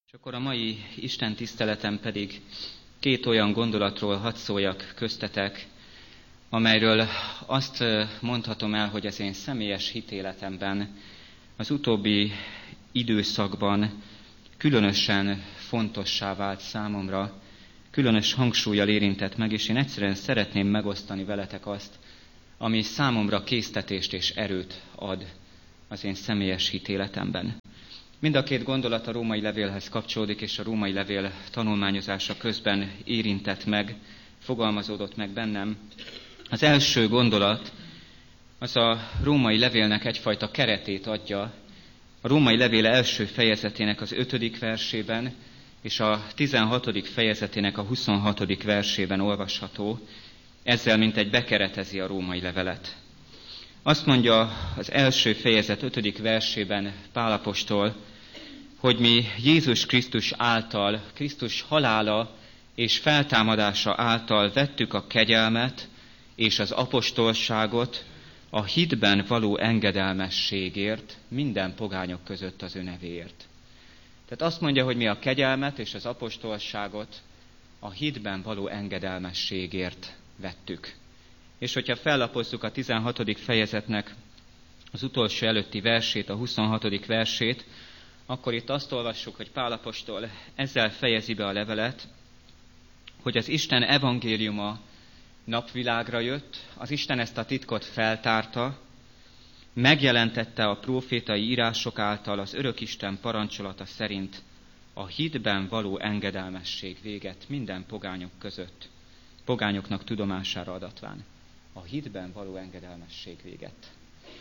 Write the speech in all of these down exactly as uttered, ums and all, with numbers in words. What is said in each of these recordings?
És akkor a mai Isten tiszteleten pedig két olyan gondolatról hadd szóljak köztetek, amelyről azt mondhatom el, hogy az én személyes hitéletemben az utóbbi időszakban különösen fontossá vált számomra, különös hangsúllyal érintett meg, és én egyszerűen szeretném megosztani veletek azt, ami számomra késztetést és erőt ad az én személyes hitéletemben. Mind a két gondolat a római levélhez kapcsolódik, és a római levél tanulmányozása közben érintett meg, fogalmazódott meg bennem. Az első gondolat az a római levélnek egyfajta keretét adja. A római levél első fejezetének az ötödik versében és a tizenhatodik fejezetének a huszonhatodik versében olvasható, ezzel mintegy bekeretezi a római levelet. Azt mondja az első fejezet ötödik versében Pál apostol, hogy mi Jézus Krisztus által, Krisztus halála és feltámadása által vettük a kegyelmet és az apostolságot a hitben való engedelmességért minden pogányok között az ő nevéért. Tehát azt mondja, hogy mi a kegyelmet és az apostolságot a hitben való engedelmességért vettük. És hogyha fellapozzuk a tizenhatodik fejezetnek az utolsó előtti versét, a huszonhatodik versét, akkor itt azt olvassuk, hogy Pál apostol ezzel fejezi be a levelet, hogy az Isten evangéliuma napvilágra jött, az Isten ezt a titkot feltárta, megjelentette a prófétai írások által az örök Isten parancsolata szerint a hitben való engedelmesség véget minden pogányok között, pogányoknak tudomására adatván. A hitben való engedelmesség véget.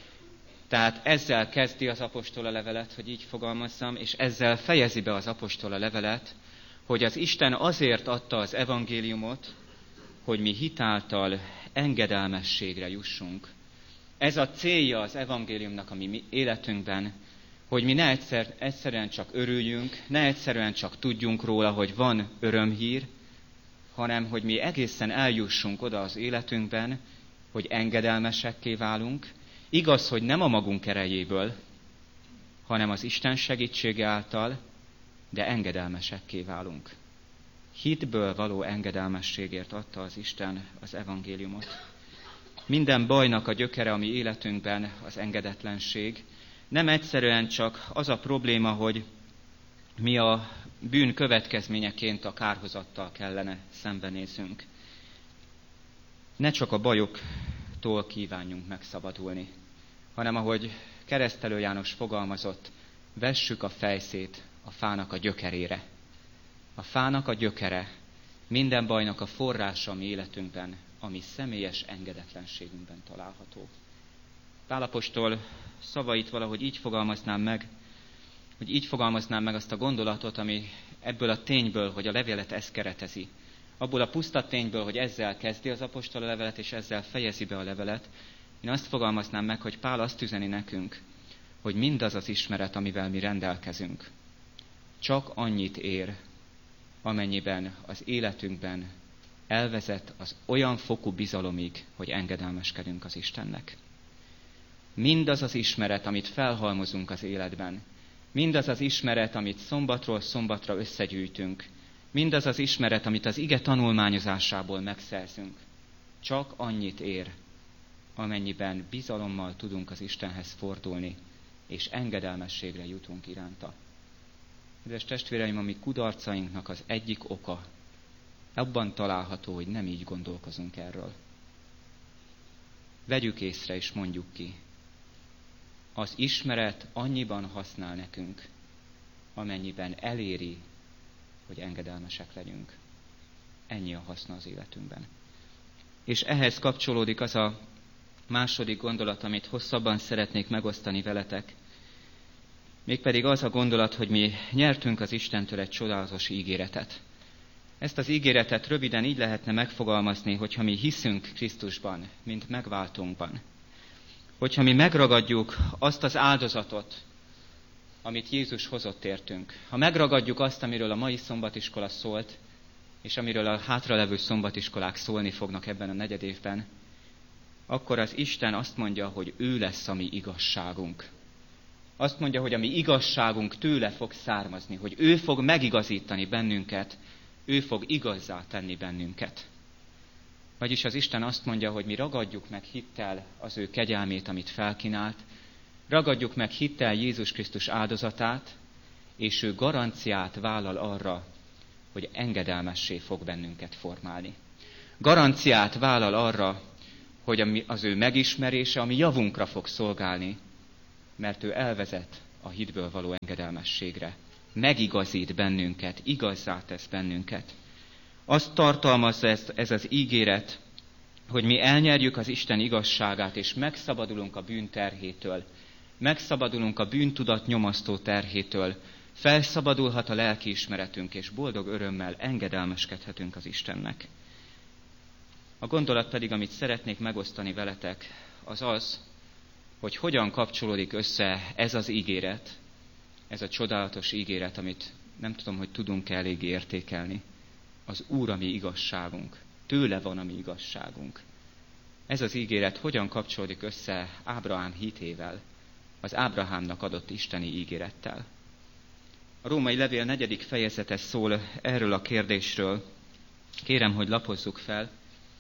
Tehát ezzel kezdi az apostol a levelet, hogy így fogalmazzam, és ezzel fejezi be az apostol a levelet, hogy az Isten azért adta az evangéliumot, hogy mi hitáltal engedelmességre jussunk. Ez a célja az evangéliumnak a mi életünkben, hogy mi ne egyszer, egyszerűen csak örüljünk, ne egyszerűen csak tudjunk róla, hogy van örömhír, hanem hogy mi egészen eljussunk oda az életünkben, hogy engedelmesekké válunk. Igaz, hogy nem a magunk erejéből, hanem az Isten segítsége által, de engedelmesekké válunk. Hitből való engedelmességért adta az Isten az evangéliumot. Minden bajnak a gyökere a mi életünkben az engedetlenség. Nem egyszerűen csak az a probléma, hogy mi a bűn következményeként a kárhozattal kellene szembenézzünk. Ne csak a bajoktól kívánjunk megszabadulni, hanem ahogy Keresztelő János fogalmazott, vessük a fejszét a fának a gyökerére. A fának a gyökere minden bajnak a forrása a mi életünkben, ami személyes engedetlenségünkben található. Pál apostol szavait valahogy így fogalmaznám meg, hogy így fogalmaznám meg azt a gondolatot, ami ebből a tényből, hogy a levelet ez keretezi. Abból a puszta tényből, hogy ezzel kezdi az apostol a levelet, és ezzel fejezi be a levelet, én azt fogalmaznám meg, hogy Pál azt üzeni nekünk, hogy mindaz az ismeret, amivel mi rendelkezünk, csak annyit ér, amennyiben az életünkben elvezet az olyan fokú bizalomig, hogy engedelmeskedünk az Istennek. Mindaz az ismeret, amit felhalmozunk az életben, mindaz az ismeret, amit szombatról szombatra összegyűjtünk, mindaz az ismeret, amit az ige tanulmányozásából megszerzünk, csak annyit ér, amennyiben bizalommal tudunk az Istenhez fordulni, és engedelmességre jutunk iránta. Kedves testvéreim, a mi kudarcainknak az egyik oka abban található, hogy nem így gondolkozunk erről. Vegyük észre és mondjuk ki. Az ismeret annyiban használ nekünk, amennyiben eléri, hogy engedelmesek legyünk. Ennyi a haszna az életünkben. És ehhez kapcsolódik az a második gondolat, amit hosszabban szeretnék megosztani veletek. Mégpedig az a gondolat, hogy mi nyertünk az Istentől egy csodálatos ígéretet. Ezt az ígéretet röviden így lehetne megfogalmazni, hogyha mi hiszünk Krisztusban, mint megváltónkban. Hogyha mi megragadjuk azt az áldozatot, amit Jézus hozott értünk. Ha megragadjuk azt, amiről a mai szombatiskola szólt, és amiről a hátralevő szombatiskolák szólni fognak ebben a akkor az Isten azt mondja, hogy ő lesz a mi igazságunk. Azt mondja, hogy a mi igazságunk tőle fog származni, hogy ő fog megigazítani bennünket, ő fog igazzá tenni bennünket. Vagyis az Isten azt mondja, hogy mi ragadjuk meg hittel az ő kegyelmét, amit felkínált, ragadjuk meg hittel Jézus Krisztus áldozatát, és ő garanciát vállal arra, hogy engedelmessé fog bennünket formálni. Garanciát vállal arra, hogy az ő megismerése a mi javunkra fog szolgálni, mert ő elvezet a hitből való engedelmességre. Megigazít bennünket, igazzá tesz bennünket. Azt tartalmazza ez, ez az ígéret, hogy mi elnyerjük az Isten igazságát, és megszabadulunk a bűn terhétől, megszabadulunk a bűntudat nyomasztó terhétől, felszabadulhat a lelkiismeretünk, és boldog örömmel engedelmeskedhetünk az Istennek. A gondolat pedig, amit szeretnék megosztani veletek, az az, hogy hogyan kapcsolódik össze ez az ígéret, ez a csodálatos ígéret, amit nem tudom, hogy tudunk elég értékelni. Az Úr a mi igazságunk, tőle van a mi igazságunk. Ez az ígéret hogyan kapcsolódik össze Ábrahám hitével, az Ábrahámnak adott isteni ígérettel. A római levél negyedik fejezete szól erről a kérdésről. Kérem, hogy lapozzuk fel.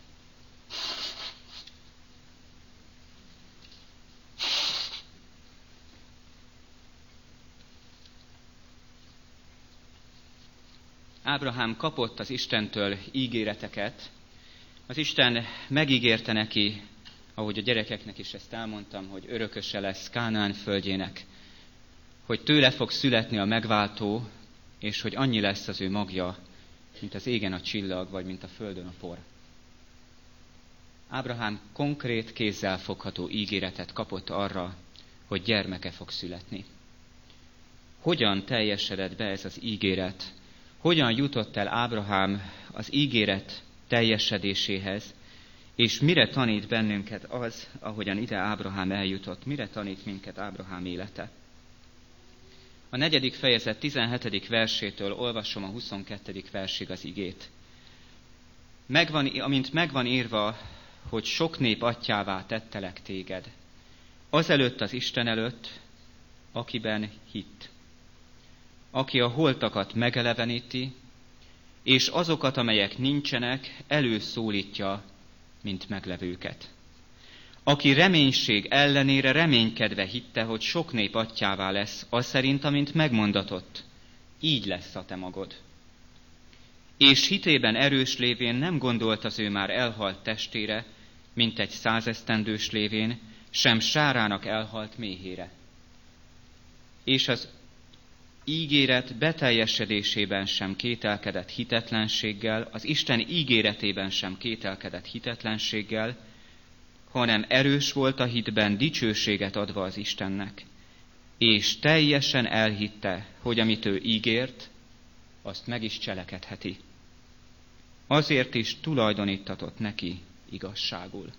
Ábrahám kapott az Istentől ígéreteket. Az Isten megígérte neki, ahogy a gyerekeknek is ezt elmondtam, hogy örököse lesz Kánaán földjének, hogy tőle fog születni a megváltó, és hogy annyi lesz az ő magja, mint az égen a csillag, vagy mint a földön a por. Ábrahám konkrét, kézzel fogható ígéretet kapott arra, hogy gyermeke fog születni. Hogyan teljesedett be ez az ígéret? Hogyan jutott el Ábrahám az ígéret teljesedéséhez, és mire tanít bennünket az, ahogyan ide Ábrahám eljutott, mire tanít minket Ábrahám élete? A negyedik fejezet tizenhetedik versétől olvasom a huszonkettedik versig az igét. Megvan, amint megvan írva, hogy sok nép atyjává tettelek téged, azelőtt az Isten előtt, akiben hitt, aki a holtakat megeleveníti, és azokat, amelyek nincsenek, előszólítja, mint meglevőket. Aki reménység ellenére reménykedve hitte, hogy sok nép atyjává lesz, az szerint, amint megmondatott, így lesz a te magod. És hitében erős lévén nem gondolt az ő már elhalt testére, mint egy százesztendős lévén, sem Sárának elhalt méhére. És az ígéret beteljesedésében sem kételkedett hitetlenséggel, az Isten ígéretében sem kételkedett hitetlenséggel, hanem erős volt a hitben, dicsőséget adva az Istennek, és teljesen elhitte, hogy amit ő ígért, azt meg is cselekedheti. Azért is tulajdonítatott neki igazságul.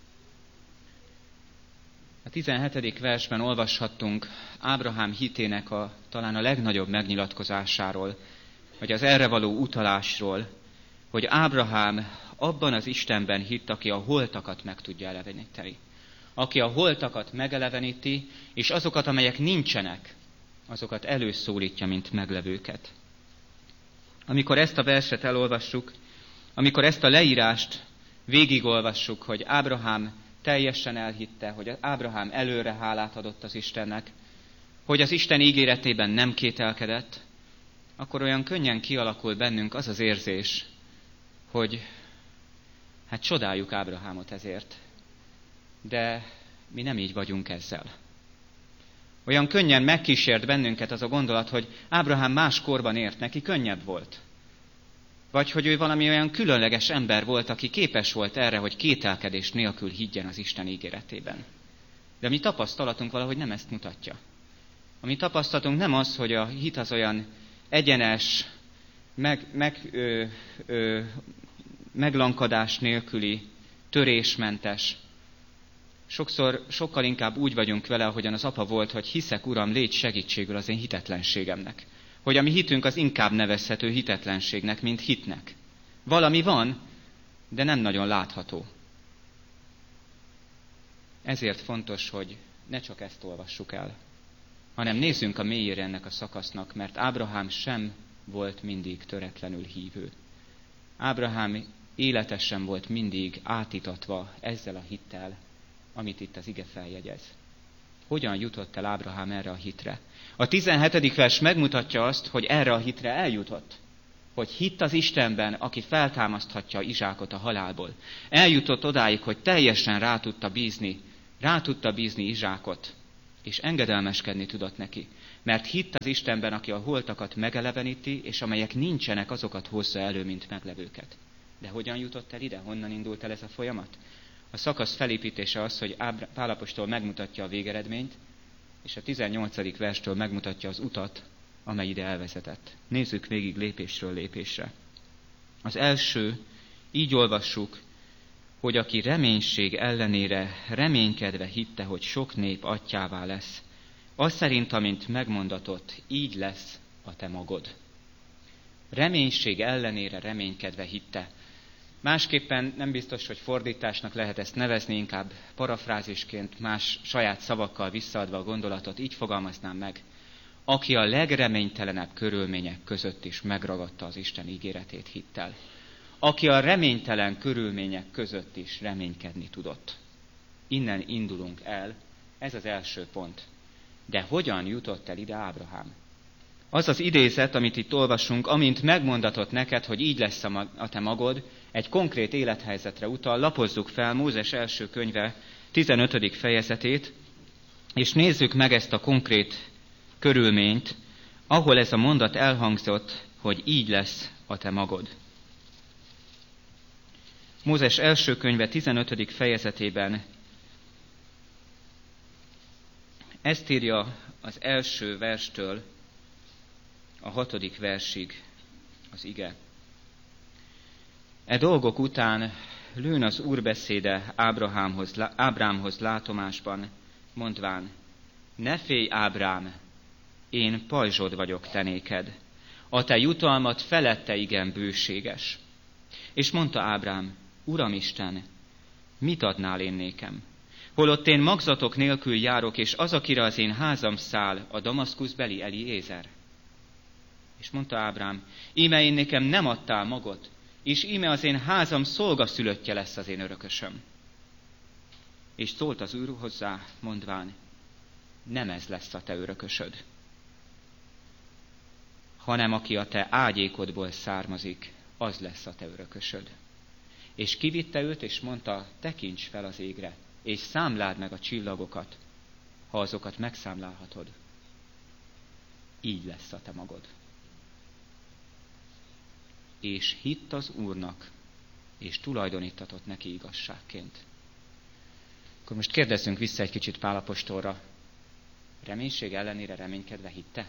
A tizenhetedik versben olvashattunk Ábrahám hitének a, talán a legnagyobb megnyilatkozásáról, vagy az erre való utalásról, hogy Ábrahám abban az Istenben hitt, aki a holtakat meg tudja eleveníteni. Aki a holtakat megeleveníti, és azokat, amelyek nincsenek, azokat előszólítja, mint meglevőket. Amikor ezt a verset elolvassuk, amikor ezt a leírást végigolvassuk, hogy Ábrahám teljesen elhitte, hogy Ábrahám előre hálát adott az Istennek, hogy az Isten ígéretében nem kételkedett, akkor olyan könnyen kialakul bennünk az az érzés, hogy hát csodáljuk Ábrahámot ezért, de mi nem így vagyunk ezzel. Olyan könnyen megkísért bennünket az a gondolat, hogy Ábrahám más korban ért, neki könnyebb volt. Vagy hogy ő valami olyan különleges ember volt, aki képes volt erre, hogy kételkedés nélkül higgyen az Isten ígéretében. De a mi tapasztalatunk valahogy nem ezt mutatja. A mi tapasztalatunk nem az, hogy a hit az olyan egyenes, meg, meg, ö, ö, meglankadás nélküli, törésmentes. Sokszor, sokkal inkább úgy vagyunk vele, ahogyan az apa volt, hogy hiszek, Uram, légy segítségül az én hitetlenségemnek. Hogy a mi hitünk az inkább nevezhető hitetlenségnek, mint hitnek. Valami van, de nem nagyon látható. Ezért fontos, hogy ne csak ezt olvassuk el, hanem nézzünk a mélyére ennek a szakasznak, mert Ábrahám sem volt mindig töretlenül hívő. Ábrahám életesen volt mindig átítatva ezzel a hittel, amit itt az ige feljegyez. Hogyan jutott el Ábrahám erre a hitre? A tizenhetedik vers megmutatja azt, hogy erre a hitre eljutott. Hogy hitt az Istenben, aki feltámaszthatja Izsákot a halálból. Eljutott odáig, hogy teljesen rá tudta bízni, rá tudta bízni Izsákot, és engedelmeskedni tudott neki. Mert hitt az Istenben, aki a holtakat megeleveníti, és amelyek nincsenek, azokat hozza elő, mint meglevőket. De hogyan jutott el ide? Honnan indult el ez a folyamat? A szakasz felépítése az, hogy Pál apostol megmutatja a végeredményt, és a tizennyolcadik verstől megmutatja az utat, amely ide elvezetett. Nézzük végig lépésről lépésre. Az első, így olvassuk, hogy aki reménység ellenére reménykedve hitte, hogy sok nép atyjává lesz, az szerint, amint megmondatott, így lesz a te magod. Reménység ellenére reménykedve hitte. Másképpen nem biztos, hogy fordításnak lehet ezt nevezni, inkább parafrázisként más saját szavakkal visszaadva a gondolatot, így fogalmaznám meg. Aki a legreménytelenebb körülmények között is megragadta az Isten ígéretét hittel. Aki a reménytelen körülmények között is reménykedni tudott. Innen indulunk el, ez az első pont. De hogyan jutott el ide Ábrahám? Az az idézet, amit itt olvasunk, amint megmondatott neked, hogy így lesz a te magod, egy konkrét élethelyzetre utal. Lapozzuk fel Mózes első könyve tizenötödik fejezetét, és nézzük meg ezt a konkrét körülményt, ahol ez a mondat elhangzott, hogy így lesz a te magod. Mózes első könyve tizenötödik fejezetében ezt írja az első verstől a hatodik versig az ige. E dolgok után lőn az Úr beszéde Ábrahámhoz, Ábrámhoz látomásban, mondván, ne félj, Ábrám, én pajzsod vagyok te néked, a te jutalmat felette igen bőséges. És mondta Ábrám, Uramisten, mit adnál én nékem? Holott én magzatok nélkül járok, és az, akire az én házam száll, a Damaszkuszbeli Eliézer. És mondta Ábrám, íme én nékem nem adtál magot, és íme az én házam szolgaszülöttje lesz az én örökösöm. És szólt az Úr hozzá, mondván, nem ez lesz a te örökösöd, hanem aki a te ágyékodból származik, az lesz a te örökösöd. És kivitte őt, és mondta, tekints fel az égre, és számláld meg a csillagokat, ha azokat megszámlálhatod. Így lesz a te magod. És hitt az Úrnak, és tulajdonítatott neki igazságként. Akkor most kérdezzünk vissza egy kicsit Pál apostolra. Reménység ellenére reménykedve hitte?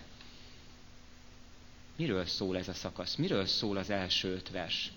Miről szól ez a szakasz? Miről szól az első öt vers?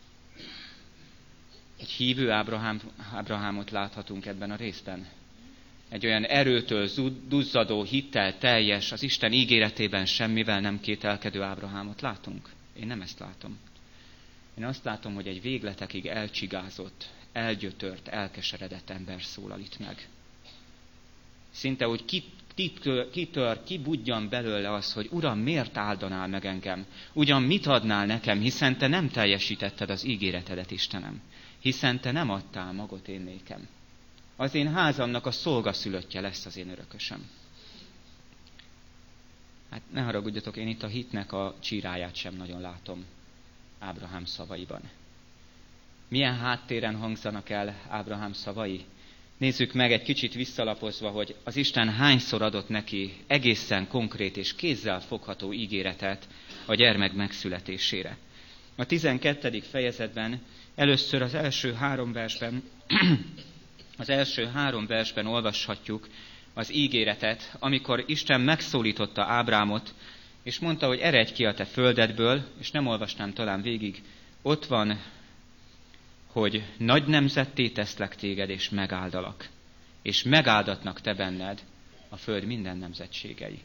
Egy hívő Ábrahám, Ábrahámot láthatunk ebben a részben. Egy olyan erőtől duzzadó, hittel teljes, az Isten ígéretében semmivel nem kételkedő Ábrahámot látunk. Én nem ezt látom. Én azt látom, hogy egy végletekig elcsigázott, elgyötört, elkeseredett ember szólal itt meg. Szinte, hogy kitör, kitör, kibudjan belőle az, hogy Uram, miért áldanál meg engem? Ugyan mit adnál nekem, hiszen te nem teljesítetted az ígéretedet, Istenem. Hiszen te nem adtál magot én nékem. Az én házamnak a szolgaszülöttje lesz az én örökösöm. Hát ne haragudjatok, én itt a hitnek a csíráját sem nagyon látom Ábrahám szavaiban. Milyen háttéren hangzanak el Ábrahám szavai? Nézzük meg egy kicsit visszalapozva, hogy az Isten hányszor adott neki egészen konkrét és kézzel fogható ígéretet a gyermek megszületésére. A tizenkettedik fejezetben először az első három versben, az első három versben olvashatjuk az ígéretet, amikor Isten megszólította Ábrámot, és mondta, hogy eredj ki a te földedből, és nem olvasnám talán végig, ott van, hogy nagy nemzetté teszlek téged, és megáldalak, és megáldatnak te benned a föld minden nemzetségei.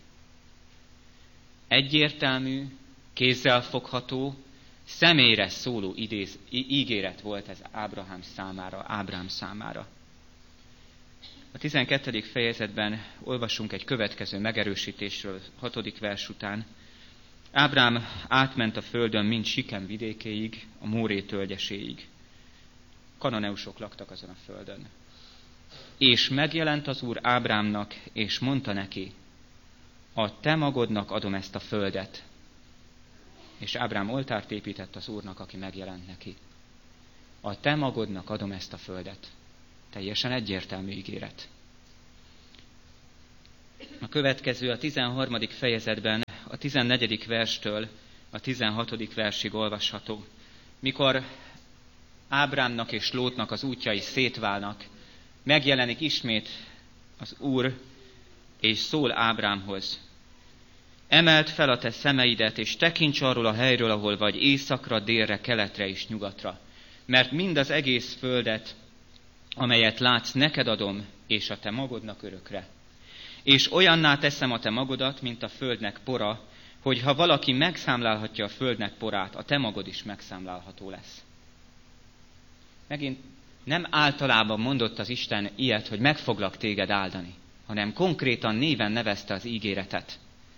Egyértelmű, kézzelfogható, személyre szóló idéz, ígéret volt ez Ábrahám számára, Ábrám számára. A tizenkettedik fejezetben olvasunk egy következő megerősítésről, hatodik vers után. Ábrám átment a földön, mind Sikem vidékéig, a Móré tölgyeséig. Kananeusok laktak azon a földön. És megjelent az Úr Ábrámnak, és mondta neki, a te magodnak adom ezt a földet. És Ábrám oltárt épített az Úrnak, aki megjelent neki. A te magodnak adom ezt a földet. Teljesen egyértelmű ígéret. A következő a tizenharmadik fejezetben a tizennegyedik verstől a tizenhatodik versig olvasható. Mikor Ábrámnak és Lótnak az útjai szétválnak, megjelenik ismét az Úr, és szól Ábrámhoz. Emeld fel a te szemeidet, és tekints arról a helyről, ahol vagy, északra, délre, keletre és nyugatra. Mert mind az egész földet, amelyet látsz, neked adom, és a te magodnak örökre. És olyanná teszem a te magodat, mint a földnek pora, hogy ha valaki megszámlálhatja a földnek porát, a te magod is megszámlálható lesz. Megint nem általában mondott az Isten ilyet, hogy meg foglak téged áldani, hanem konkrétan néven nevezte az ígéretet.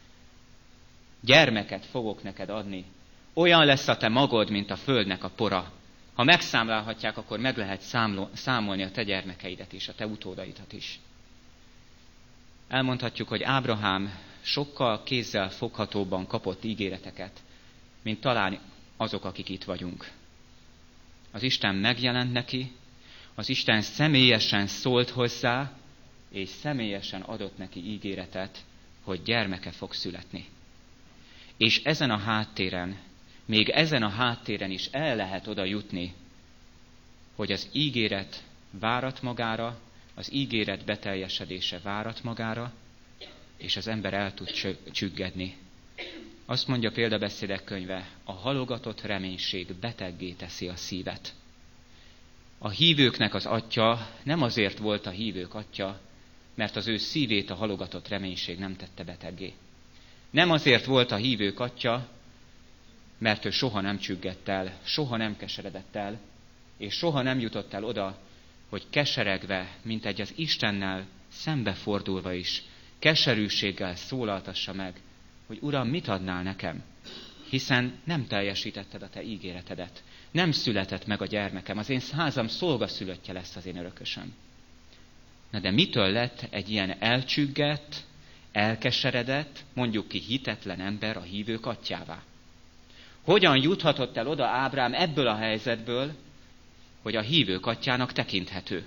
Gyermeket fogok neked adni. Olyan lesz a te magod, mint a földnek a pora. Ha megszámlálhatják, akkor meg lehet számol, számolni a te gyermekeidet és a te utódaidat is. Elmondhatjuk, hogy Ábrahám sokkal kézzel foghatóbban kapott ígéreteket, mint talán azok, akik itt vagyunk. Az Isten megjelent neki, az Isten személyesen szólt hozzá, és személyesen adott neki ígéretet, hogy gyermeke fog születni. És ezen a háttéren, még ezen a háttéren is el lehet oda jutni, hogy az ígéret várat magára, az ígéret beteljesedése várat magára, és az ember el tud csüggedni. Azt mondja Példabeszédek könyve, a halogatott reménység beteggé teszi a szívet. A hívőknek az atya nem azért volt a hívők atya, mert az ő szívét a halogatott reménység nem tette beteggé. Nem azért volt a hívők atya, mert ő soha nem csüggett el, soha nem keseredett el, és soha nem jutott el oda, hogy keseregve, mint egy az Istennel szembefordulva is, keserűséggel szólaltassa meg, hogy Uram, mit adnál nekem? Hiszen nem teljesítetted a te ígéretedet. Nem született meg a gyermekem, az én házam szolgaszülöttje lesz az én örökösöm. Na de mitől lett egy ilyen elcsüggett, elkeseredett, mondjuk ki hitetlen ember a hívők atyjává? Hogyan juthatott el oda Ábrám ebből a helyzetből, hogy a hívők atyjának tekinthető?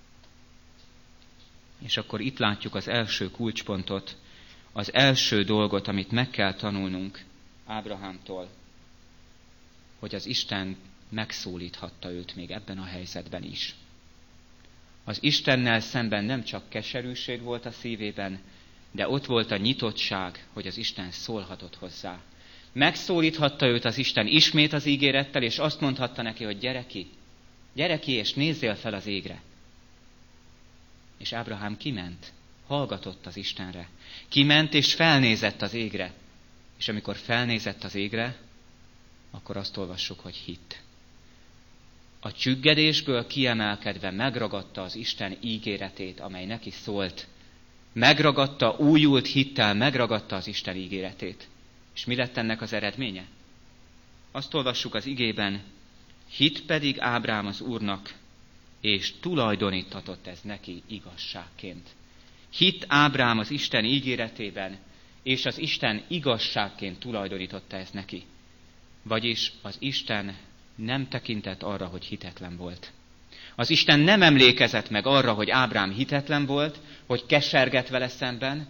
És akkor itt látjuk az első kulcspontot, az első dolgot, amit meg kell tanulnunk Ábrahámtól, hogy az Isten megszólíthatta őt még ebben a helyzetben is. Az Istennel szemben nem csak keserűség volt a szívében, de ott volt a nyitottság, hogy az Isten szólhatott hozzá. Megszólíthatta őt az Isten ismét az ígérettel, és azt mondhatta neki, hogy gyere ki, gyere ki, és nézzél fel az égre. És Ábrahám kiment, hallgatott az Istenre. Kiment és felnézett az égre. És amikor felnézett az égre, akkor azt olvassuk, hogy hitt. A csüggedésből kiemelkedve megragadta az Isten ígéretét, amely neki szólt. Megragadta, újult hittel, megragadta az Isten ígéretét. És mi lett ennek az eredménye? Azt olvassuk az igében, hit pedig Ábrám az Úrnak, és tulajdonítatott ez neki igazságként. Hitt Ábrám az Isten ígéretében, és az Isten igazságként tulajdonította ez neki. Vagyis az Isten nem tekintett arra, hogy hitetlen volt. Az Isten nem emlékezett meg arra, hogy Ábrám hitetlen volt, hogy kesergett vele szemben,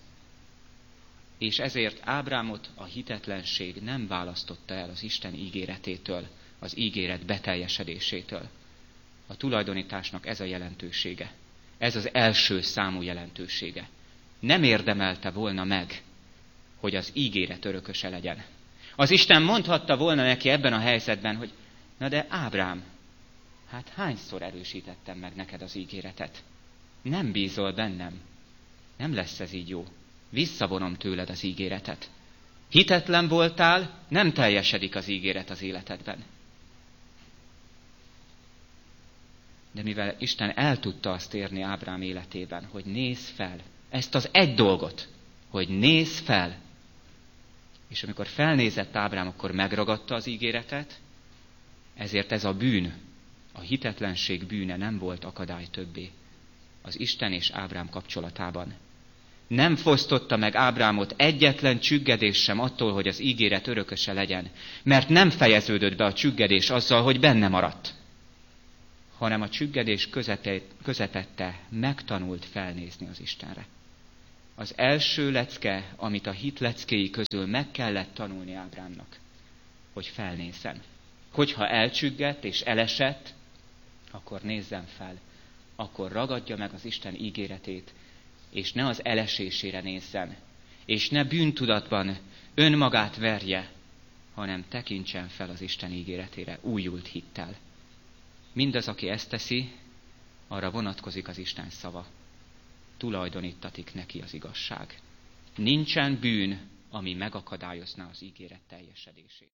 és ezért Ábrámot a hitetlenség nem választotta el az Isten ígéretétől, az ígéret beteljesedésétől. A tulajdonításnak ez a jelentősége. Ez az első számú jelentősége. Nem érdemelte volna meg, hogy az ígéret örököse legyen. Az Isten mondhatta volna neki ebben a helyzetben, hogy na de Ábrám, hát hányszor erősítettem meg neked az ígéretet? Nem bízol bennem. Nem lesz ez így jó. Visszavonom tőled az ígéretet. Hitetlen voltál, nem teljesedik az ígéret az életedben. De mivel Isten el tudta azt érni Ábrám életében, hogy nézz fel, ezt az egy dolgot, hogy nézz fel, és amikor felnézett Ábrám, akkor megragadta az ígéretet, ezért ez a bűn, a hitetlenség bűne nem volt akadály többé az Isten és Ábrám kapcsolatában. Nem fosztotta meg Ábrámot egyetlen csüggedés sem attól, hogy az ígéret örököse legyen, mert nem fejeződött be a csüggedés azzal, hogy benne maradt, hanem a csüggedés közepette megtanult felnézni az Istenre. Az első lecke, amit a hit leckéi közül meg kellett tanulni Ábrámnak, hogy felnézzen. Hogyha elcsüggett és elesett, akkor nézzen fel, akkor ragadja meg az Isten ígéretét, és ne az elesésére nézzen, és ne bűntudatban önmagát verje, hanem tekintsen fel az Isten ígéretére újult hittel. Mindaz, aki ezt teszi, arra vonatkozik az Isten szava. Tulajdonítatik neki az igazság. Nincsen bűn, ami megakadályozná az ígéret teljesedését.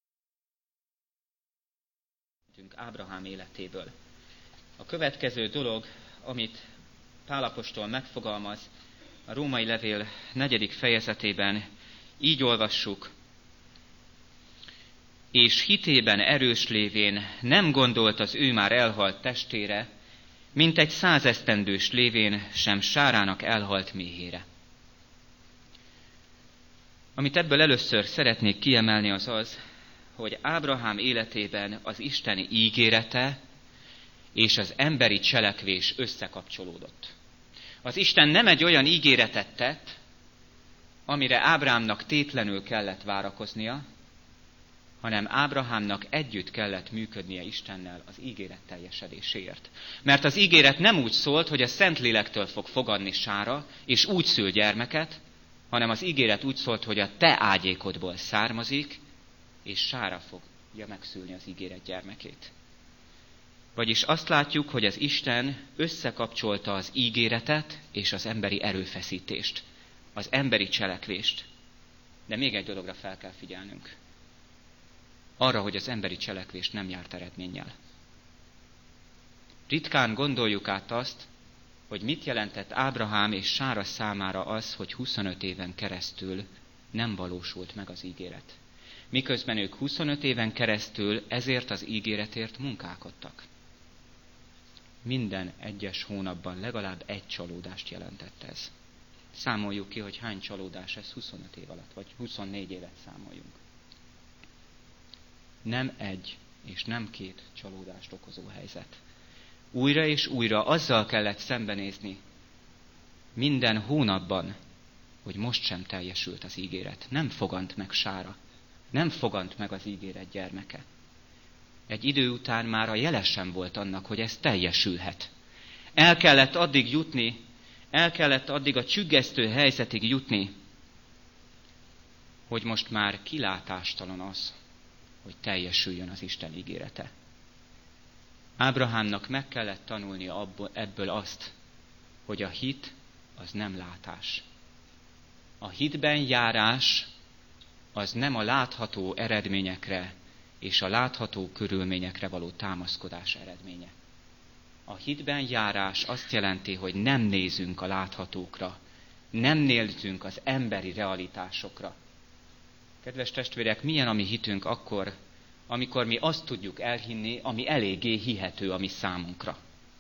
Ábrahám életéből. A következő dolog, amit Pál apostol megfogalmaz, a római levél negyedik fejezetében így olvassuk: és hitében erős lévén nem gondolt az ő már elhalt testére, mint egy százesztendős lévén sem Sárának elhalt méhére. Amit ebből először szeretnék kiemelni, az az, hogy Ábrahám életében az Isten ígérete és az emberi cselekvés összekapcsolódott. Az Isten nem egy olyan ígéretet tett, amire Ábrahámnak tétlenül kellett várakoznia, hanem Ábrahámnak együtt kellett működnie Istennel az ígéret teljesedéséért. Mert az ígéret nem úgy szólt, hogy a Szentlélektől fog fogadni Sára, és úgy szül gyermeket, hanem az ígéret úgy szólt, hogy a te ágyékodból származik, és Sára fogja megszülni az ígéret gyermekét. Vagyis azt látjuk, hogy az Isten összekapcsolta az ígéretet és az emberi erőfeszítést, az emberi cselekvést. De még egy dologra fel kell figyelnünk. Arra, hogy az emberi cselekvés nem járt eredménnyel. Ritkán gondoljuk át azt, hogy mit jelentett Ábrahám és Sára számára az, hogy huszonöt éven keresztül nem valósult meg az ígéret. Miközben ők huszonöt éven keresztül ezért az ígéretért munkálkodtak. Minden egyes hónapban legalább egy csalódást jelentett ez. Számoljuk ki, hogy hány csalódás ez huszonöt év alatt, vagy huszonnégy évet számoljunk. Nem egy és nem két csalódást okozó helyzet. Újra és újra azzal kellett szembenézni minden hónapban, hogy most sem teljesült az ígéret. Nem fogant meg Sára. Nem fogant meg az ígéret gyermeke. Egy idő után már a jele sem volt annak, hogy ez teljesülhet. El kellett addig jutni, el kellett addig a csüggesztő helyzetig jutni, hogy most már kilátástalan az, hogy teljesüljön az Isten ígérete. Ábrahámnak meg kellett tanulnia ebből azt, hogy a hit az nem látás. A hitben járás az nem a látható eredményekre és a látható körülményekre való támaszkodás eredménye. A hitben járás azt jelenti, hogy nem nézünk a láthatókra, nem nézünk az emberi realitásokra. Kedves testvérek, milyen a mi hitünk akkor, amikor mi azt tudjuk elhinni, ami eléggé hihető a mi számunkra.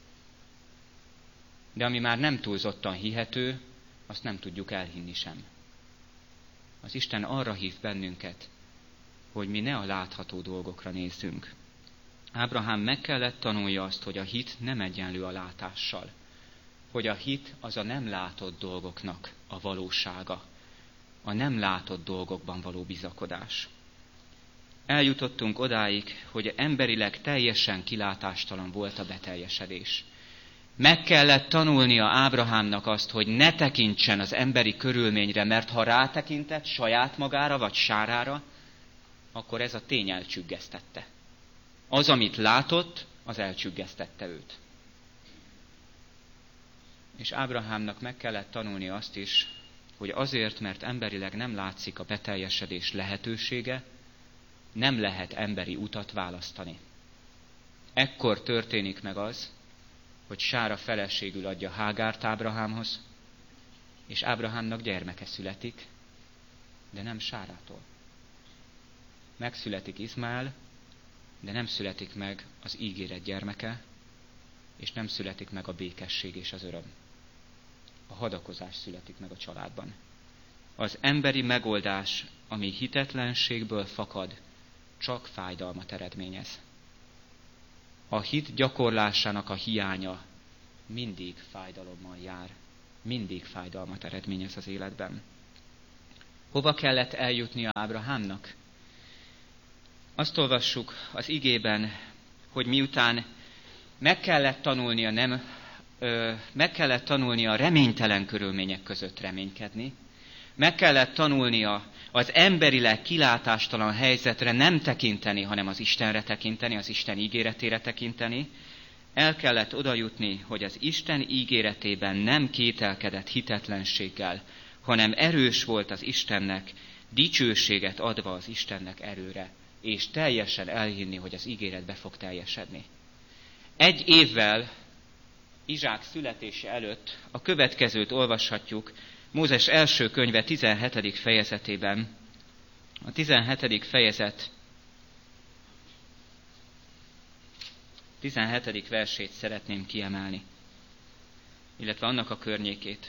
De ami már nem túlzottan hihető, azt nem tudjuk elhinni sem. Az Isten arra hív bennünket, hogy mi ne a látható dolgokra nézzünk. Ábrahám meg kellett tanulja azt, hogy a hit nem egyenlő a látással. Hogy a hit az a nem látott dolgoknak a valósága. A nem látott dolgokban való bizakodás. Eljutottunk odáig, hogy emberileg teljesen kilátástalan volt a beteljesedés. Meg kellett tanulnia Ábrahámnak azt, hogy ne tekintsen az emberi körülményre, mert ha rátekintett saját magára vagy Sárára, akkor ez a tény elcsüggesztette. Az, amit látott, az elcsüggesztette őt. És Ábrahámnak meg kellett tanulnia azt is, hogy azért, mert emberileg nem látszik a beteljesedés lehetősége, nem lehet emberi utat választani. Ekkor történik meg az, hogy Sára feleségül adja Hágárt Ábrahámhoz, és Ábrahámnak gyermeke születik, de nem Sárától. Megszületik Izmael, de nem születik meg az ígéret gyermeke, és nem születik meg a békesség és az öröm. A hadakozás születik meg a családban. Az emberi megoldás, ami hitetlenségből fakad, csak fájdalmat eredményez. A hit gyakorlásának a hiánya mindig fájdalommal jár, mindig fájdalmat eredményez az életben. Hova kellett eljutnia Ábrahámnak? Azt olvassuk az igében, hogy miután meg kellett tanulnia, nem, ö, meg kellett tanulnia a reménytelen körülmények között reménykedni, meg kellett tanulnia az emberileg kilátástalan helyzetre nem tekinteni, hanem az Istenre tekinteni, az Isten ígéretére tekinteni. El kellett odajutni, hogy az Isten ígéretében nem kételkedett hitetlenséggel, hanem erős volt az Istennek, dicsőséget adva az Istennek erőre, és teljesen elhinni, hogy az ígéret be fog teljesedni. Egy évvel Izsák születése előtt a következőt olvashatjuk Mózes első könyve tizenhetedik fejezetében. A tizenhetedik fejezet tizenhetedik versét szeretném kiemelni, illetve annak a környékét.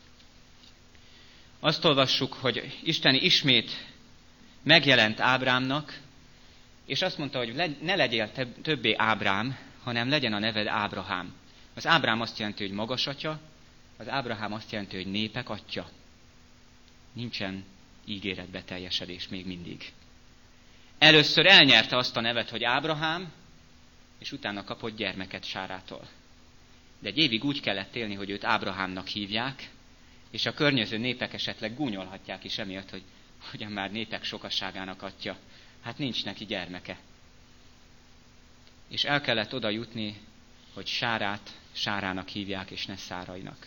Azt olvassuk, hogy Isten ismét megjelent Ábrámnak, és azt mondta, hogy ne legyél többé Ábrám, hanem legyen a neved Ábrahám. Az Ábrám azt jelenti, hogy magas atya, az Ábrahám azt jelenti, hogy népek atya. Nincsen ígéretbeteljesedés még mindig. Először elnyerte azt a nevet, hogy Ábrahám, és utána kapott gyermeket Sárától. De egy évig úgy kellett élni, hogy őt Ábrahámnak hívják, és a környező népek esetleg gúnyolhatják is emiatt, hogy ugyan már népek sokaságának atya. Hát nincs neki gyermeke. És el kellett oda jutni, hogy Sárát Sárának hívják, és ne Szárainak.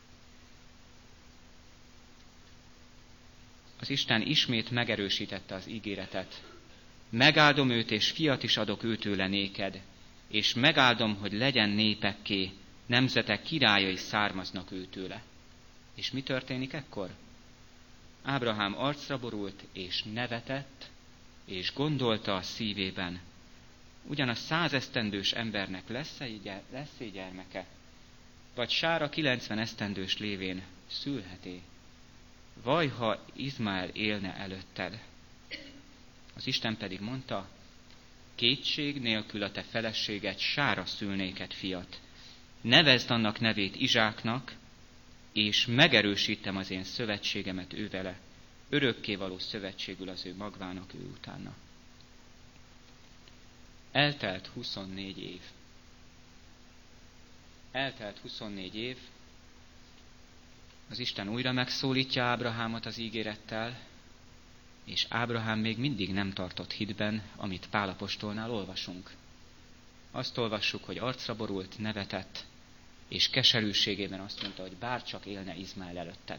Az Isten ismét megerősítette az ígéretet. Megáldom őt, és fiat is adok őtőle néked, és megáldom, hogy legyen népekké, nemzetek királyai származnak őtőle. És mi történik ekkor? Ábrahám arcra borult, és nevetett, és gondolta a szívében, ugyan a százesztendős embernek lesz-e gyermeke, vagy Sára kilencven esztendős lévén szülheté? Vaj, ha Izmael élne előtted. Az Isten pedig mondta, kétség nélkül a te feleséged Sára szülnéked fiat. Nevezd annak nevét Izsáknak, és megerősítem az én szövetségemet ővele, örökkévaló szövetségül az ő magvának ő utána. Eltelt huszonnégy év. Eltelt huszonnégy év, az Isten újra megszólítja Ábrahámot az ígérettel, és Ábrahám még mindig nem tartott hitben, amit Pál apostolnál olvasunk. Azt olvassuk, hogy arcra borult, nevetett, és keserűségében azt mondta, hogy bárcsak élne Izmael előtted.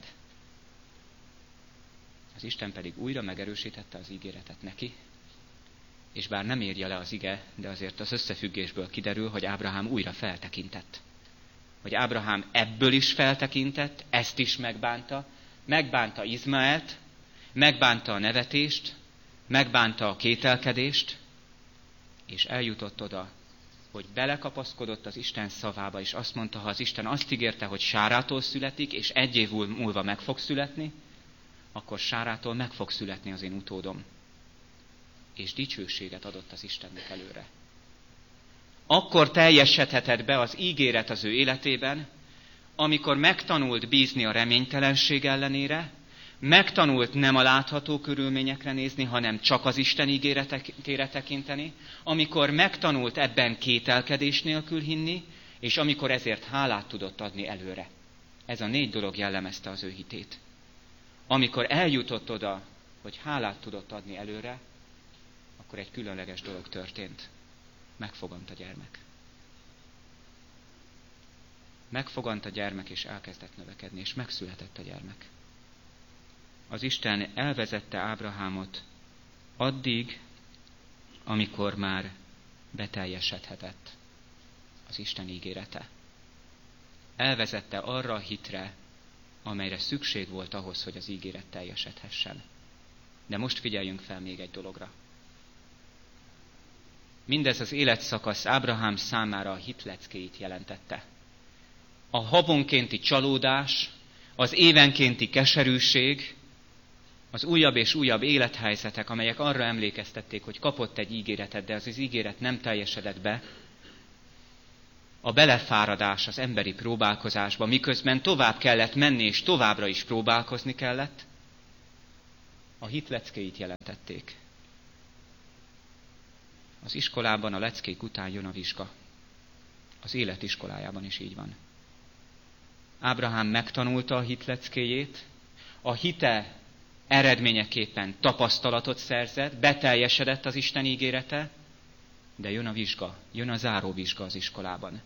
Az Isten pedig újra megerősítette az ígéretet neki, és bár nem írja le az ige, de azért az összefüggésből kiderül, hogy Ábrahám újra feltekintett. Hogy Ábrahám ebből is feltekintett, ezt is megbánta, megbánta Izmaelt, megbánta a nevetést, megbánta a kételkedést, és eljutott oda, hogy belekapaszkodott az Isten szavába, és azt mondta, ha az Isten azt ígérte, hogy Sárától születik, és egy év múlva meg fog születni, akkor Sárától meg fog születni az én utódom. És dicsőséget adott az Istennek előre. Akkor teljesedhetett be az ígéret az ő életében, amikor megtanult bízni a reménytelenség ellenére, megtanult nem a látható körülményekre nézni, hanem csak az Isten ígéretére tekinteni, amikor megtanult ebben kételkedés nélkül hinni, és amikor ezért hálát tudott adni előre. Ez a négy dolog jellemezte az ő hitét. Amikor eljutott oda, hogy hálát tudott adni előre, akkor egy különleges dolog történt. Megfogant a gyermek. Megfogant a gyermek, és elkezdett növekedni, és megszületett a gyermek. Az Isten elvezette Ábrahámot addig, amikor már beteljesedhetett az Isten ígérete. elvezette arra a hitre, amelyre szükség volt ahhoz, hogy az ígéret teljesedhessen. De most figyeljünk fel még egy dologra. Mindez az életszakasz Ábrahám számára a hitleckéit jelentette. A havonkénti csalódás, az évenkénti keserűség, az újabb és újabb élethelyzetek, amelyek arra emlékeztették, hogy kapott egy ígéretet, de az az ígéret nem teljesedett be, a belefáradás az emberi próbálkozásba, miközben tovább kellett menni, és továbbra is próbálkozni kellett, a hit leckéit jelentették. Az iskolában a leckék után jön a vizsga. Az élet iskolájában is így van. Ábrahám megtanulta a hit leckéjét, a hite eredményeképpen tapasztalatot szerzett, beteljesedett az Isten ígérete, de jön a vizsga, jön a záróvizsga az iskolában.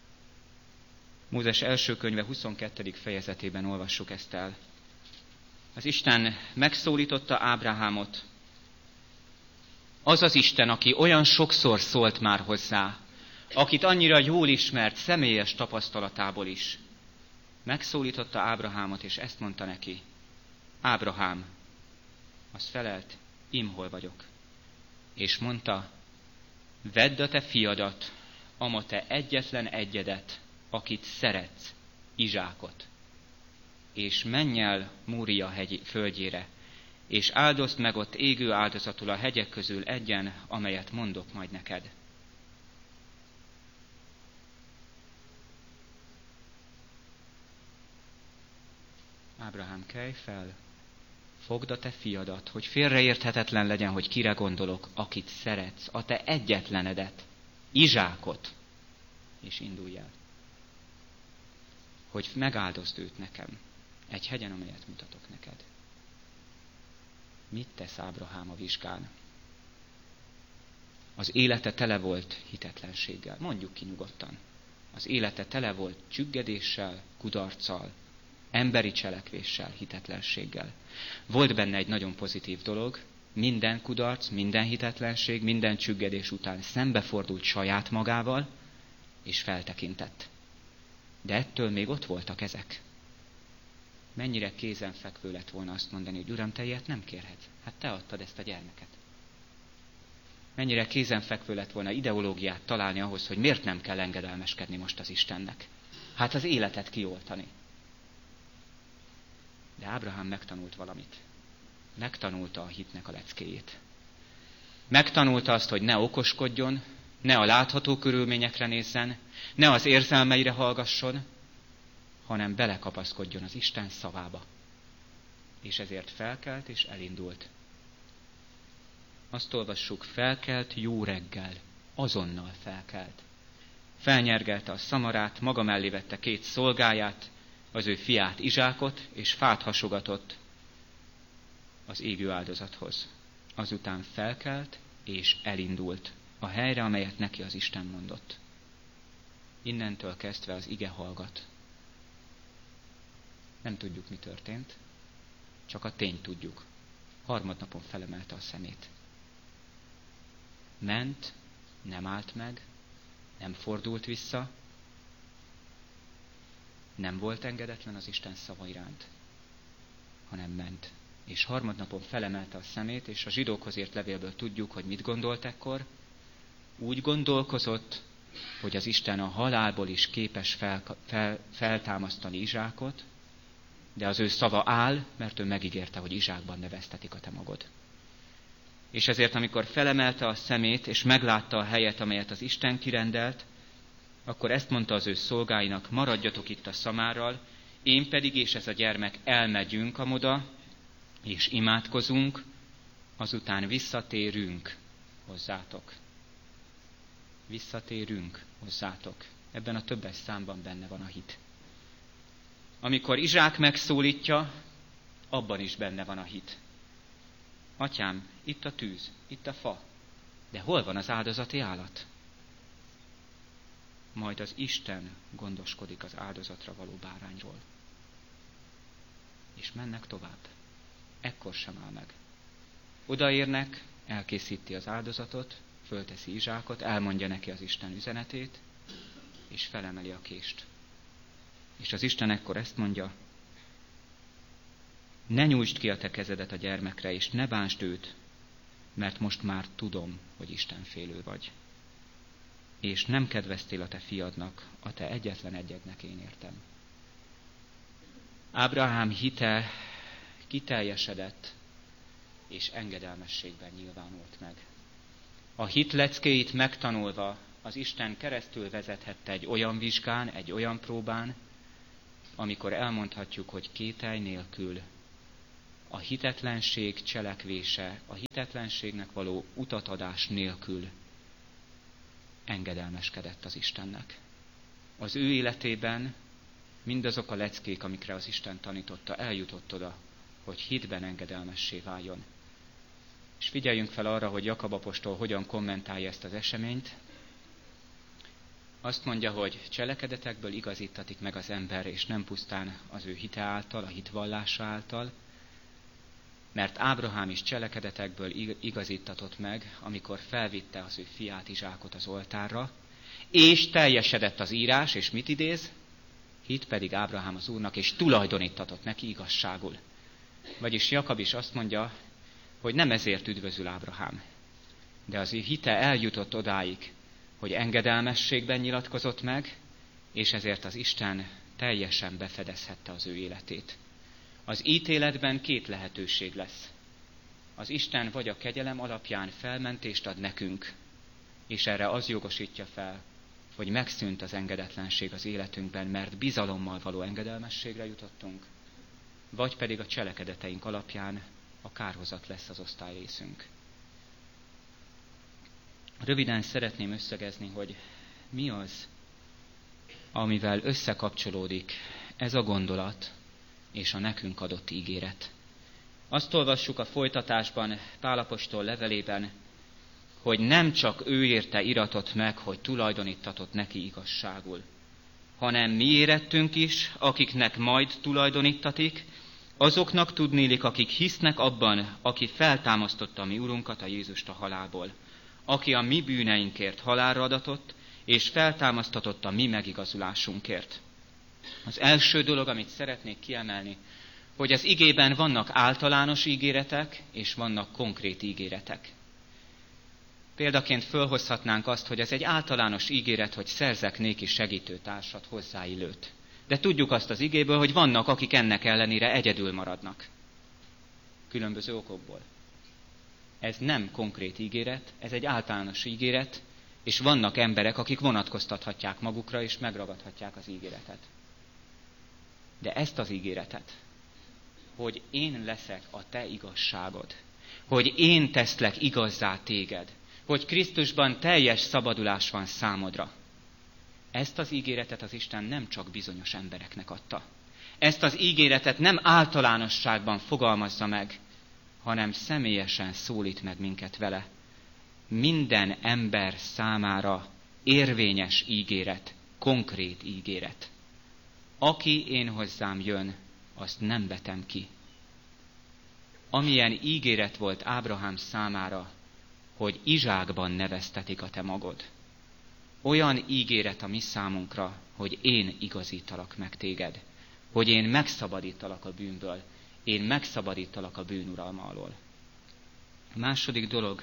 Mózes első könyve huszonkettedik fejezetében olvassuk ezt el. Az Isten megszólította Ábrahámot. Az az Isten, aki olyan sokszor szólt már hozzá, akit annyira jól ismert személyes tapasztalatából is, megszólította Ábrahámot, és ezt mondta neki. Ábrahám, az felelt, ím hol vagyok. És mondta, vedd a te fiadat, ama te egyetlen egyedet, akit szeretsz, Izsákot, és menj el Mória hegy földjére, és áldozd meg ott égő áldozatul a hegyek közül egyen, amelyet mondok majd neked. Ábrahám, kelj fel, fogd a te fiadat, hogy félreérthetetlen legyen, hogy kire gondolok, akit szeretsz, a te egyetlenedet, Izsákot, és indulj el. Hogy megáldozd őt nekem, egy hegyen, amelyet mutatok neked. Mit tesz Ábrahám a vizsgán? Az élete tele volt hitetlenséggel. Mondjuk ki nyugodtan. Az élete tele volt csüggedéssel, kudarccal, emberi cselekvéssel, hitetlenséggel. Volt benne egy nagyon pozitív dolog, minden kudarc, minden hitetlenség, minden csüggedés után szembefordult saját magával, és feltekintett. De ettől még ott voltak ezek. Mennyire kézenfekvő lett volna azt mondani, hogy Uram, te ilyet nem kérhetsz. Hát te adtad ezt a gyermeket. Mennyire kézenfekvő lett volna ideológiát találni ahhoz, hogy miért nem kell engedelmeskedni most az Istennek. Hát az életet kioltani. De Ábrahám megtanult valamit. Megtanulta a hitnek a leckéjét. Megtanulta azt, hogy ne okoskodjon, ne a látható körülményekre nézzen, ne az érzelmeire hallgasson, hanem belekapaszkodjon az Isten szavába. És ezért felkelt és elindult. Azt olvassuk, felkelt jó reggel, azonnal felkelt. Felnyergelte a szamarát, maga mellé vette két szolgáját, az ő fiát Izsákot, és fát hasogatott az égő áldozathoz. Azután felkelt és elindult a helyre, amelyet neki az Isten mondott. Innentől kezdve az ige hallgat. Nem tudjuk, mi történt, csak a tényt tudjuk. Harmadnapon felemelte a szemét. Ment, nem állt meg, nem fordult vissza, nem volt engedetlen az Isten szava iránt, hanem ment. És harmadnapon felemelte a szemét, és a zsidókhoz írt levélből tudjuk, hogy mit gondolt ekkor. Úgy gondolkozott, hogy az Isten a halálból is képes fel, fel, feltámasztani Izsákot, de az ő szava áll, mert ő megígérte, hogy Izsákban neveztetik a te magod. És ezért, amikor felemelte a szemét, és meglátta a helyet, amelyet az Isten kirendelt, akkor ezt mondta az ő szolgáinak, maradjatok itt a szamárral, én pedig és ez a gyermek elmegyünk amoda, és imádkozunk, azután visszatérünk hozzátok. Visszatérünk hozzátok. Ebben a többes számban benne van a hit. Amikor Izsák megszólítja, abban is benne van a hit. Atyám, itt a tűz, itt a fa, de hol van az áldozati állat? Majd az Isten gondoskodik az áldozatra való bárányról. És mennek tovább. Ekkor sem áll meg. Odaérnek, elkészíti az áldozatot, fölteszi Izsákot, elmondja neki az Isten üzenetét, és felemeli a kést. És az Isten ekkor ezt mondja: ne nyújtsd ki a te kezedet a gyermekre, és ne bánsd őt, mert most már tudom, hogy Istenfélő vagy. És nem kedveztél a te fiadnak, a te egyetlen egyednek én értem. Ábrahám hite kiteljesedett, és engedelmességben nyilvánult meg. A hit leckéit megtanulva az Isten keresztül vezethette egy olyan vizsgán, egy olyan próbán, amikor elmondhatjuk, hogy kételj nélkül a hitetlenség cselekvése, a hitetlenségnek való utatadás nélkül engedelmeskedett az Istennek. Az ő életében mindazok a leckék, amikre az Isten tanította, eljutott oda, hogy hitben engedelmessé váljon. És figyeljünk fel arra, hogy Jakab apostol hogyan kommentálja ezt az eseményt. Azt mondja, hogy cselekedetekből igazítatik meg az ember, és nem pusztán az ő hite által, a hitvallása által, mert Ábrahám is cselekedetekből igazítatott meg, amikor felvitte az ő fiát Izsákot az oltárra, és teljesedett az írás, és mit idéz? Hit pedig Ábrahám az Úrnak, és tulajdonítatott neki igazságul. Vagyis Jakab is azt mondja, hogy nem ezért üdvözül Ábrahám, de az ő hite eljutott odáig, hogy engedelmességben nyilatkozott meg, és ezért az Isten teljesen befedezhette az ő életét. Az ítéletben két lehetőség lesz. Az Isten vagy a kegyelem alapján felmentést ad nekünk, és erre az jogosítja fel, hogy megszűnt az engedetlenség az életünkben, mert bizalommal való engedelmességre jutottunk, vagy pedig a cselekedeteink alapján a kárhozat lesz az osztályrészünk. Röviden szeretném összegezni, hogy mi az, amivel összekapcsolódik ez a gondolat és a nekünk adott ígéret. Azt olvassuk a folytatásban, Pál apostol levelében, hogy nem csak ő érte iratot meg, hogy tulajdonítatott neki igazságul, hanem mi érettünk is, akiknek majd tulajdonítatik, azoknak tudnélik, akik hisznek abban, aki feltámasztotta a mi Urunkat, a Jézust a halálból, aki a mi bűneinkért halálra adatott, és feltámasztatott a mi megigazulásunkért. Az első dolog, amit szeretnék kiemelni, hogy az igében vannak általános ígéretek, és vannak konkrét ígéretek. Példaként fölhozhatnánk azt, hogy ez egy általános ígéret, hogy szerzek néki segítőtársat, hozzáillőt. De tudjuk azt az igéből, hogy vannak, akik ennek ellenére egyedül maradnak. Különböző okokból. Ez nem konkrét ígéret, ez egy általános ígéret, és vannak emberek, akik vonatkoztathatják magukra, és megragadhatják az ígéretet. De ezt az ígéretet, hogy én leszek a te igazságod, hogy én teszlek igazzá téged, hogy Krisztusban teljes szabadulás van számodra. Ezt az ígéretet az Isten nem csak bizonyos embereknek adta. Ezt az ígéretet nem általánosságban fogalmazza meg, hanem személyesen szólít meg minket vele. Minden ember számára érvényes ígéret, konkrét ígéret. Aki én hozzám jön, azt nem vetem ki. Amilyen ígéret volt Ábrahám számára, hogy Izsákban neveztetik a te magod. Olyan ígéret a mi számunkra, hogy én igazítalak meg téged, hogy én megszabadítalak a bűnből, én megszabadítalak a bűnuralma alól. A második dolog,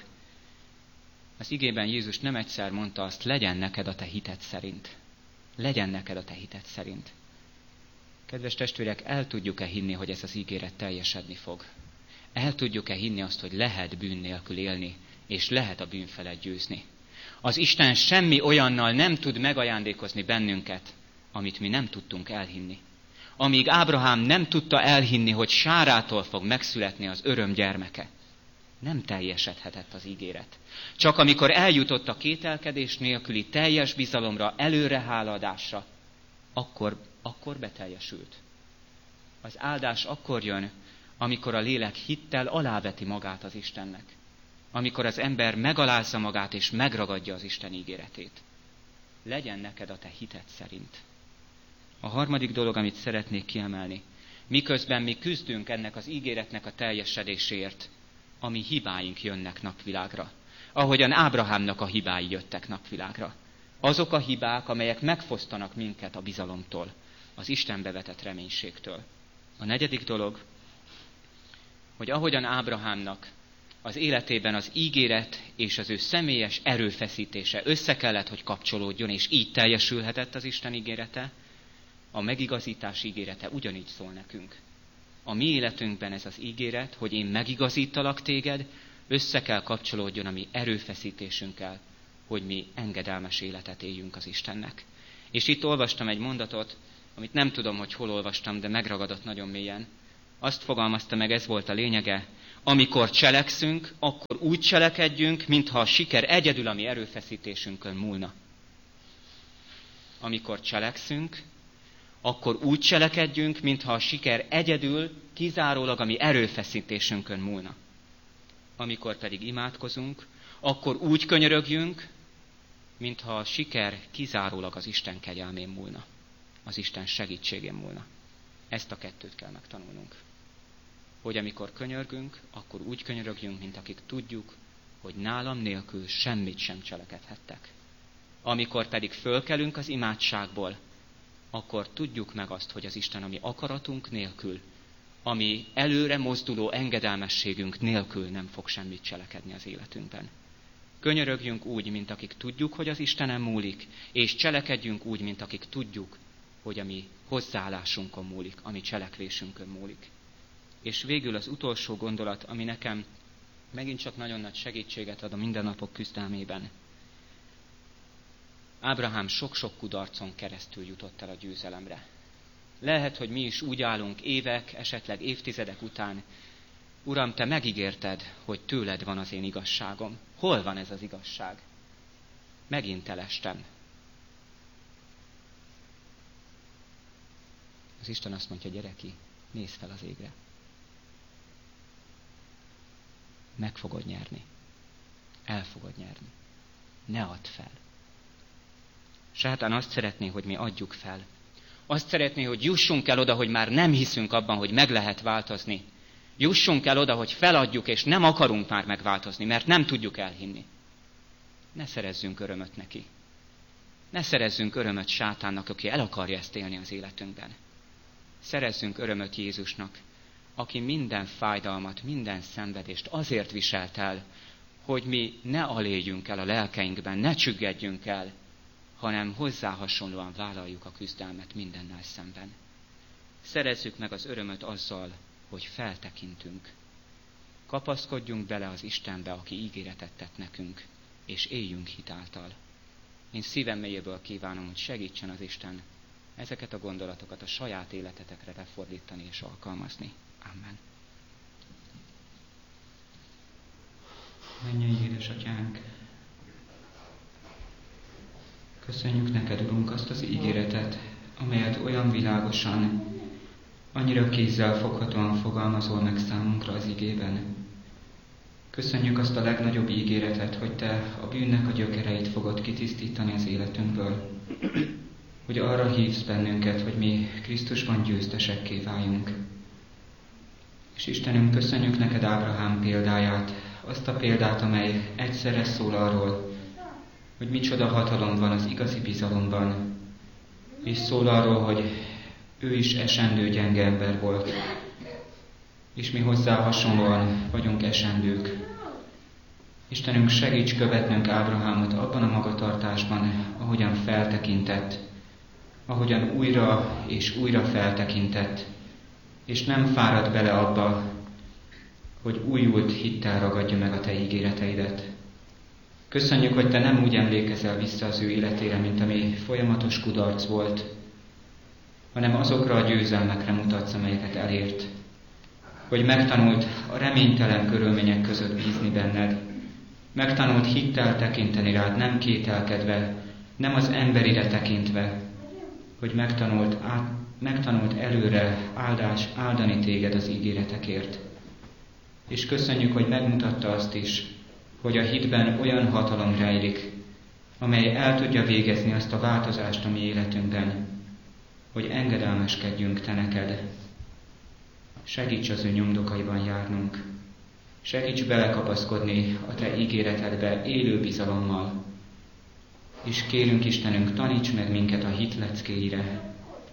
az igében Jézus nem egyszer mondta azt, legyen neked a te hited szerint. Legyen neked a te hited szerint. Kedves testvérek, el tudjuk-e hinni, hogy ez az ígéret teljesedni fog? El tudjuk-e hinni azt, hogy lehet bűn nélkül élni, és lehet a bűn felett győzni? Az Isten semmi olyannal nem tud megajándékozni bennünket, amit mi nem tudtunk elhinni. Amíg Ábrahám nem tudta elhinni, hogy Sárától fog megszületni az öröm gyermeke, nem teljesedhetett az ígéret. Csak amikor eljutott a kételkedés nélküli teljes bizalomra, előreháladásra, akkor, akkor beteljesült. Az áldás akkor jön, amikor a lélek hittel aláveti magát az Istennek. Amikor az ember megalázza magát és megragadja az Isten ígéretét. Legyen neked a te hited szerint. A harmadik dolog, amit szeretnék kiemelni, miközben mi küzdünk ennek az ígéretnek a teljesedéséért, a mi hibáink jönnek napvilágra. Ahogyan Ábrahámnak a hibái jöttek napvilágra. Azok a hibák, amelyek megfosztanak minket a bizalomtól. az Istenbe vetett reménységtől. A negyedik dolog, hogy ahogyan Ábrahámnak az életében az ígéret és az ő személyes erőfeszítése össze kellett, hogy kapcsolódjon, és így teljesülhetett az Isten ígérete, a megigazítás ígérete ugyanígy szól nekünk. A mi életünkben ez az ígéret, hogy én megigazítalak téged, össze kell kapcsolódjon a mi erőfeszítésünkkel, hogy mi engedelmes életet éljünk az Istennek. És itt olvastam egy mondatot, amit nem tudom, hogy hol olvastam, de megragadott nagyon mélyen. Azt fogalmazta meg, ez volt a lényege, amikor cselekszünk, akkor úgy cselekedjünk, mintha a siker egyedül a mi erőfeszítésünkön múlna. Amikor cselekszünk, akkor úgy cselekedjünk, mintha a siker egyedül, kizárólag a mi erőfeszítésünkön múlna. Amikor pedig imádkozunk, akkor úgy könyörögjünk, mintha a siker kizárólag az Isten kegyelmén múlna, az Isten segítségén múlna. Ezt a kettőt kell megtanulnunk. Hogy amikor könyörgünk, akkor úgy könyörögjünk, mint akik tudjuk, hogy nálam nélkül semmit sem cselekedhettek. Amikor pedig fölkelünk az imádságból, akkor tudjuk meg azt, hogy az Isten a mi akaratunk nélkül, ami előre mozduló engedelmességünk nélkül nem fog semmit cselekedni az életünkben. Könyörögjünk úgy, mint akik tudjuk, hogy az Istenem múlik, és cselekedjünk úgy, mint akik tudjuk, hogy a mi hozzáállásunkon múlik, a mi cselekvésünkön múlik. És végül az utolsó gondolat, ami nekem megint csak nagyon nagy segítséget ad a mindennapok küzdelmében. Ábrahám sok-sok kudarcon keresztül jutott el a győzelemre. Lehet, hogy mi is úgy állunk évek, esetleg évtizedek után, Uram, te megígérted, hogy tőled van az én igazságom. Hol van ez az igazság? Megint elestem. Az Isten azt mondja, gyere ki, nézz fel az égre. Meg fogod nyerni. El fogod nyerni. Ne add fel. Sátán azt szeretné, hogy mi adjuk fel. Azt szeretné, hogy jussunk el oda, hogy már nem hiszünk abban, hogy meg lehet változni. Jussunk el oda, hogy feladjuk, és nem akarunk már megváltozni, mert nem tudjuk elhinni. Ne szerezzünk örömöt neki. Ne szerezzünk örömöt sátánnak, aki el akarja ezt élni az életünkben. Szerezzünk örömöt Jézusnak, aki minden fájdalmat, minden szenvedést azért viselt el, hogy mi ne aléljünk el a lelkeinkben, ne csüggedjünk el, hanem hozzá hasonlóan vállaljuk a küzdelmet mindennel szemben. Szerezzük meg az örömöt azzal, hogy feltekintünk. Kapaszkodjunk bele az Istenbe, aki ígéretet tett nekünk, és éljünk hitáltal. Én szívem mélyéből kívánom, hogy segítsen az Isten ezeket a gondolatokat a saját életetekre lefordítani és alkalmazni. Amen. Mennyei édesatyánk, köszönjük neked, Urunk, azt az ígéretet, amelyet olyan világosan, annyira kézzel foghatóan fogalmazol meg számunkra az igében. Köszönjük azt a legnagyobb ígéretet, hogy te a bűnnek a gyökereit fogod kitisztítani az életünkből, hogy arra hívsz bennünket, hogy mi Krisztusban győztesekké váljunk. És Istenünk, köszönjük neked Ábrahám példáját, azt a példát, amely egyszerre szól arról, hogy micsoda hatalom van az igazi bizalomban, és szól arról, hogy ő is esendő gyenge ember volt, és mi hozzá hasonlóan vagyunk esendők. Istenünk, segíts követnünk Ábrahámot abban a magatartásban, ahogyan feltekintett, ahogyan újra és újra feltekintett, és nem fárad bele abba, hogy újult hittel ragadja meg a te ígéreteidet. Köszönjük, hogy te nem úgy emlékezel vissza az ő életére, mint ami folyamatos kudarc volt, hanem azokra a győzelmekre mutatsz, amelyeket elért. Hogy megtanult a reménytelen körülmények között bízni benned, megtanult hittel tekinteni rád, nem kételkedve, nem az emberire tekintve, hogy megtanult, át, megtanult előre áldás, áldani téged az ígéretekért. És köszönjük, hogy megmutatta azt is, hogy a hitben olyan hatalom rejlik, amely el tudja végezni azt a változást a mi életünkben, hogy engedelmeskedjünk te neked. Segíts az ő nyomdokaiban járnunk. Segíts belekapaszkodni a te ígéretedbe élő bizalommal. És kérünk Istenünk, taníts meg minket a hit leckéire,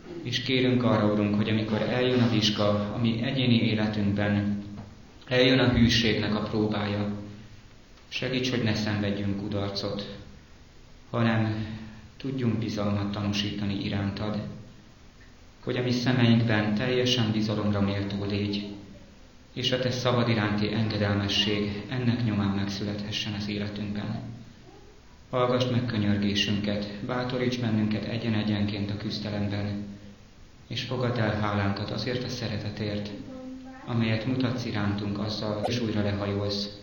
És kérünk arra, Urunk, hogy amikor eljön a vizsga, ami egyéni életünkben, eljön a hűségnek a próbája, segíts, hogy ne szenvedjünk kudarcot, hanem tudjunk bizalmat tanúsítani irántad, hogy a mi szemeinkben teljesen bizalomra méltó légy, és a te szavad iránti engedelmesség ennek nyomán megszülethessen az életünkben. Hallgass meg könyörgésünket, bátoríts bennünket egyen-egyenként a küzdelemben, és fogadd el hálánkat azért a szeretetért, amelyet mutatsz irántunk azzal, és újra lehajolsz,